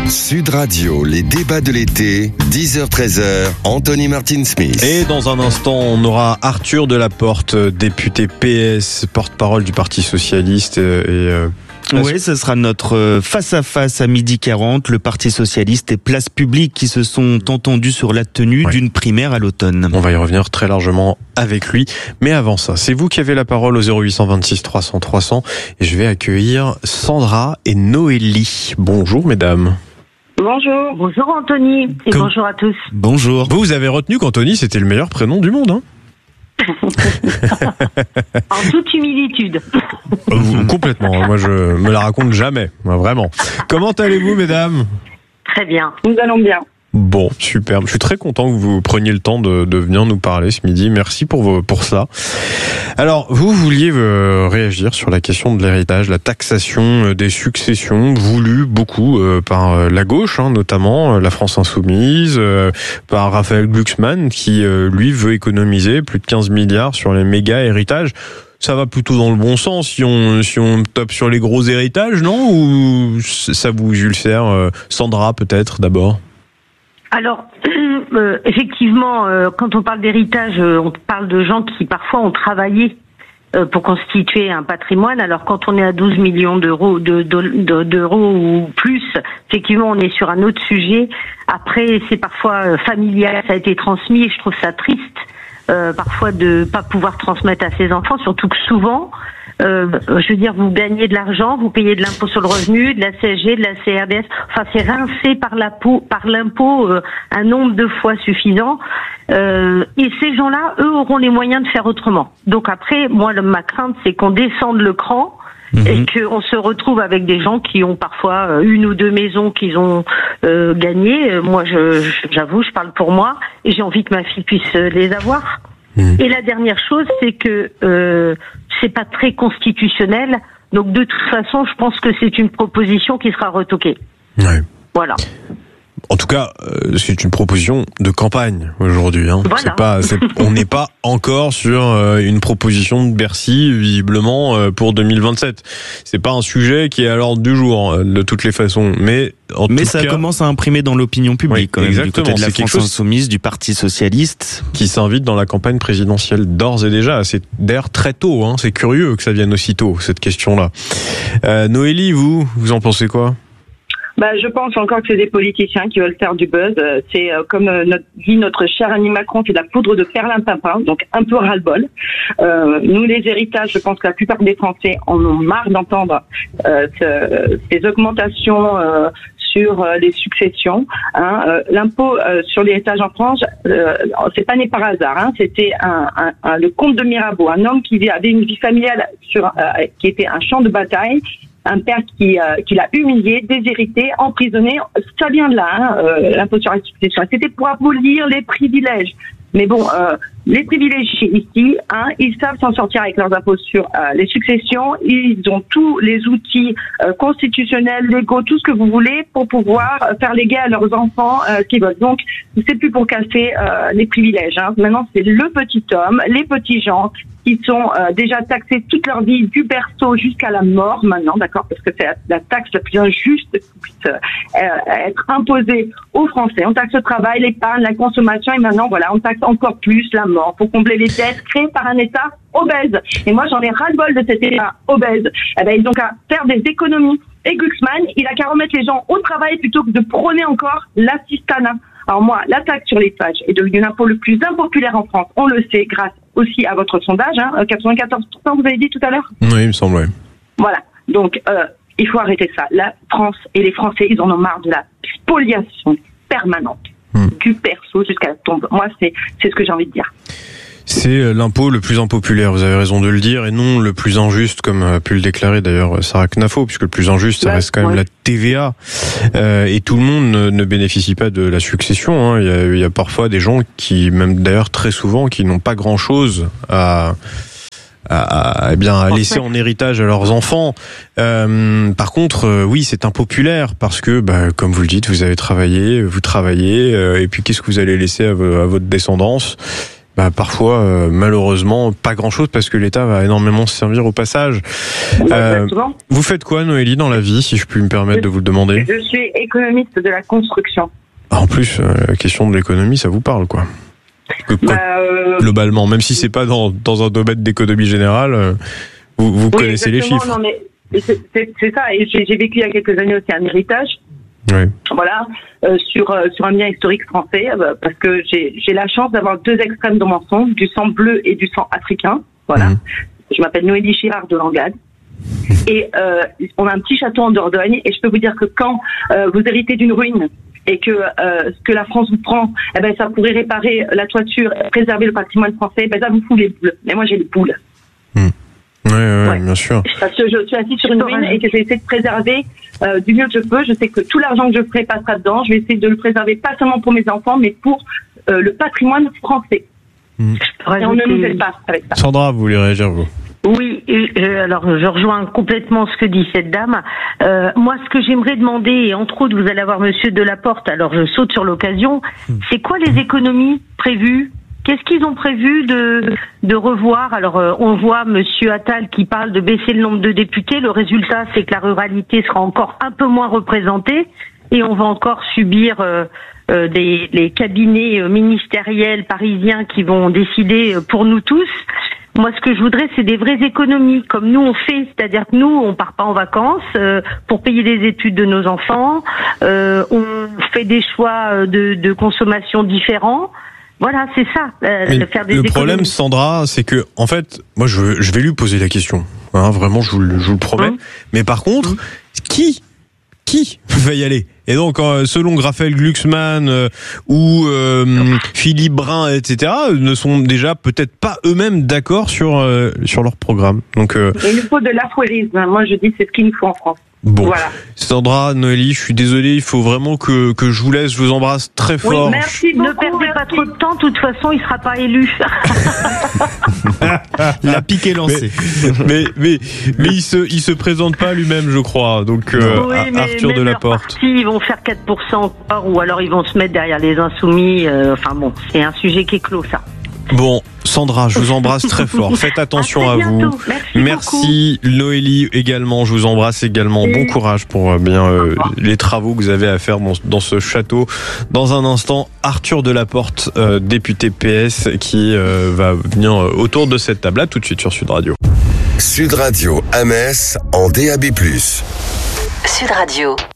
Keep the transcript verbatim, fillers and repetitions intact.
Sud Radio, les débats de l'été, dix heures treize heures, Anthony Martin-Smith. Et dans un instant, on aura Arthur Delaporte, député P S, porte-parole du Parti Socialiste et... Euh, Oui, ce sera notre face-à-face à midi quarante. Le Parti Socialiste et Place Publique qui se sont entendus sur la tenue ouais. d'une primaire à l'automne. On va y revenir très largement avec lui. Mais avant ça, c'est vous qui avez la parole au zéro huit cent vingt-six trois cents trois cents. Et je vais accueillir Sandra et Noélie. Bonjour mesdames. Bonjour. Bonjour Anthony. Et Comme... bonjour à tous. Bonjour. Vous, vous avez retenu qu'Anthony, c'était le meilleur prénom du monde, hein? En toute humilitude. Euh, complètement. Moi, je me la raconte jamais. Vraiment. Comment allez-vous, mesdames? Très bien. Nous allons bien. Bon, superbe. Je suis très content que vous preniez le temps de, de venir nous parler ce midi. Merci pour vos, pour ça. Alors, vous vouliez euh, réagir sur la question de l'héritage, la taxation des successions, voulue beaucoup euh, par euh, la gauche, hein, notamment euh, la France Insoumise, euh, par Raphaël Glucksmann, qui euh, lui veut économiser plus de quinze milliards sur les méga héritages. Ça va plutôt dans le bon sens si on si on tape sur les gros héritages, non? Ou ça vous ulcère? euh, Sandra, peut-être d'abord. Alors, euh, effectivement, euh, quand on parle d'héritage, euh, on parle de gens qui parfois ont travaillé euh, pour constituer un patrimoine. Alors, quand on est à douze millions d'euros, de, de, de, d'euros ou plus, effectivement, on est sur un autre sujet. Après, c'est parfois euh, familial, ça a été transmis et je trouve ça triste, euh, parfois de pas pouvoir transmettre à ses enfants, surtout que souvent... Euh, je veux dire, vous gagnez de l'argent, vous payez de l'impôt sur le revenu, de la C S G, de la C R D S. Enfin, c'est rincé par l'impôt, par l'impôt euh, un nombre de fois suffisant. Euh, et ces gens-là, eux, auront les moyens de faire autrement. Donc après, moi, le, ma crainte, c'est qu'on descende le cran mmh. et qu'on se retrouve avec des gens qui ont parfois une ou deux maisons qu'ils ont euh, gagnées. Moi, je, j'avoue, je parle pour moi, et j'ai envie que ma fille puisse les avoir. Mmh. Et la dernière chose, c'est que euh, c'est pas très constitutionnel. Donc de toute façon, je pense que c'est une proposition qui sera retoquée. Ouais. Voilà. En tout cas, euh, c'est une proposition de campagne aujourd'hui. Hein. Voilà. C'est pas, c'est, on n'est pas encore sur euh, une proposition de Bercy, visiblement, euh, pour deux mille vingt-sept. C'est pas un sujet qui est à l'ordre du jour, euh, de toutes les façons. Mais en Mais tout ça cas, commence à imprimer dans l'opinion publique, oui, quand même, exactement. du côté de la c'est France Insoumise, du Parti Socialiste. Qui s'invite dans la campagne présidentielle d'ores et déjà. C'est d'ailleurs très tôt. Hein. C'est curieux que ça vienne aussi tôt, cette question-là. Euh, Noélie, vous, vous en pensez quoi? Bah, je pense encore que c'est des politiciens qui veulent faire du buzz. C'est euh, comme euh, notre, dit notre cher Annie Macron, c'est de la poudre de perlimpinpin, donc un peu ras-le-bol. Euh, nous, les héritages, je pense que la plupart des Français en ont marre d'entendre euh, ce, ces augmentations euh, sur euh, les successions. Hein. Euh, l'impôt euh, sur l'héritage en France, euh, c'est pas né par hasard. Hein. C'était un, un, un, le comte de Mirabeau, un homme qui avait une vie familiale sur, euh, qui était un champ de bataille. Un père qui, euh, qui l'a humilié, déshérité, emprisonné. Ça vient de là, hein, euh, l'impôt sur la succession. C'était pour abolir les privilèges. Mais bon, euh, les privilégiés ici, hein, ils savent s'en sortir avec leurs impôts sur euh, les successions. Ils ont tous les outils euh, constitutionnels, légaux, tout ce que vous voulez pour pouvoir faire léguer à leurs enfants euh, ce qu'ils veulent. Donc, c'est plus pour casser euh, les privilèges. Hein. Maintenant, c'est le petit homme, les petits gens qui sont euh, déjà taxés toute leur vie, du berceau jusqu'à la mort maintenant, d'accord, parce que c'est la, la taxe la plus injuste qui puisse euh, être imposée aux Français. On taxe le travail, l'épargne, la consommation, et maintenant, voilà, on taxe encore plus la mort pour combler les dettes créées par un État obèse. Et moi, j'en ai ras-le-bol de cet État obèse. Eh ben, ils ont qu'à faire des économies. Et Glucksmann, il a qu'à remettre les gens au travail plutôt que de prôner encore l'assistanat. Alors moi, la taxe sur les sages est devenue l'impôt le plus impopulaire en France. On le sait grâce aussi à votre sondage, hein, quatre-vingt-quatorze pour cent, vous avez dit tout à l'heure? Oui, il me semble, oui. Voilà. Donc, euh, il faut arrêter ça. La France et les Français, ils en ont marre de la spoliation permanente. Hmm. Du berceau jusqu'à la tombe. Moi, c'est, c'est ce que j'ai envie de dire. C'est l'impôt le plus impopulaire, vous avez raison de le dire, et non le plus injuste, comme a pu le déclarer d'ailleurs Sarah Knafo, puisque le plus injuste, ça reste quand même ouais. la T V A. Euh, et tout le monde ne, ne bénéficie pas de la succession. Hein. Il y a, il y a parfois des gens qui, même d'ailleurs très souvent, qui n'ont pas grand-chose à... à, à, eh bien, à laisser en héritage à leurs enfants. Euh, par contre, euh, oui, c'est impopulaire parce que, bah, comme vous le dites, vous avez travaillé, vous travaillez, euh, et puis qu'est-ce que vous allez laisser à, à votre descendance ? Bah, parfois, euh, malheureusement, pas grand-chose parce que l'État va énormément se servir au passage. Euh, vous faites quoi, Noélie, dans la vie, si je puis me permettre de vous le demander ? Je suis économiste de la construction. Ah, en plus, euh, la question de l'économie, ça vous parle, quoi. Que, quoi bah, euh... Globalement, même si c'est pas dans, dans un domaine d'économie générale, euh, vous, vous oui, connaissez les chiffres. Non, mais c'est, c'est, c'est ça, et j'ai, j'ai vécu il y a quelques années aussi un héritage. Oui. Voilà, euh, sur euh, sur un bien historique français, euh, parce que j'ai j'ai la chance d'avoir deux extrêmes dans mon sang, du sang bleu et du sang africain. Voilà, mmh. Je m'appelle Noélie Chirard de Langade. Et euh, on a un petit château en Dordogne, et je peux vous dire que quand euh, vous héritez d'une ruine et que euh, ce que la France vous prend, eh ben ça pourrait réparer la toiture, préserver le patrimoine français, ben ça vous fout les boules. Mais moi j'ai les boules. Mmh. Oui, oui, ouais. Bien sûr. Parce que je suis assise sur une ruine et que j'essaie de préserver euh, du mieux que je peux. Je sais que tout l'argent que je ferai passera dedans. Je vais essayer de le préserver pas seulement pour mes enfants, mais pour euh, le patrimoine français. Mmh. Et on ne nous aide pas avec ça. Sandra, vous voulez réagir, vous ? Oui, euh, alors je rejoins complètement ce que dit cette dame. Euh, moi, ce que j'aimerais demander, et entre autres, vous allez avoir Monsieur Delaporte, alors je saute sur l'occasion, mmh. c'est quoi les économies prévues ? Qu'est-ce qu'ils ont prévu de de revoir ? Alors, euh, on voit Monsieur Attal qui parle de baisser le nombre de députés. Le résultat, c'est que la ruralité sera encore un peu moins représentée et on va encore subir euh, euh, des les cabinets ministériels parisiens qui vont décider pour nous tous. Moi, ce que je voudrais, c'est des vraies économies, comme nous on fait. C'est-à-dire que nous, on part pas en vacances euh, pour payer des études de nos enfants. Euh, on fait des choix de, de consommation différents. Voilà, c'est ça. Euh, Mais faire des le économies. problème, Sandra, c'est que, en fait, moi, je, je vais lui poser la question. Hein, vraiment, je vous, je vous le promets. Mmh. Mais par contre, mmh. qui, qui va y aller ? Et donc, euh, selon Raphaël Glucksmann euh, ou euh, Philippe Brun, et cetera, ne sont déjà peut-être pas eux-mêmes d'accord sur euh, sur leur programme. Donc, euh, il nous faut de l'affourisme. Moi, je dis, c'est ce qu'il nous faut en France. Bon, voilà. Sandra, Noélie, je suis désolé, il faut vraiment que que je vous laisse, je vous embrasse très fort. Oui, merci beaucoup, ne perdez merci. pas trop de temps, de toute façon, il sera pas élu. La pique est lancée. Mais mais mais, mais il se il se présente pas lui-même, je crois. Donc euh, oui, mais Arthur Delaporte. Si ils vont faire quatre pour cent encore, ou alors ils vont se mettre derrière les insoumis. Euh, enfin bon, c'est un sujet qui est clos, ça. Bon, Sandra, je vous embrasse très fort. Faites attention à, à vous. Merci, Merci Noélie également. Je vous embrasse également. Bon courage pour euh, bien euh, les travaux que vous avez à faire dans, dans ce château. Dans un instant, Arthur Delaporte, euh, député P S, qui euh, va venir autour de cette table là tout de suite sur Sud Radio. Sud Radio à Metz en D A B plus. Sud Radio.